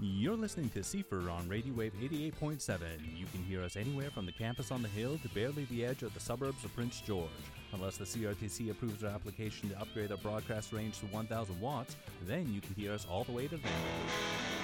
You're listening to Seifer on Radio Wave 88.7. You can hear us anywhere from the campus on the hill to barely the edge of the suburbs of Prince George. Unless the CRTC approves our application to upgrade our broadcast range to 1,000 watts, then you can hear us all the way to Vancouver.